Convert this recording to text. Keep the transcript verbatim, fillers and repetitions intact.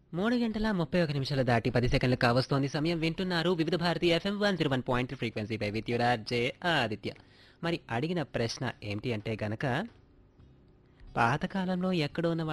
మూడు గంటల ముప్పై ఒక నిమిషాలు దాటి పది సెకండ్లు కావస్తోంది సమయం. వింటున్నారు వివిధ Bharati FM one zero one point ఫ్రీక్వెన్సీపై with Yuvraj జే ఆదిత్య. మరి అడిగిన ప్రశ్న ఏంటి అంటే గనక పాతకాలంలో ఎక్కడో ఉన్న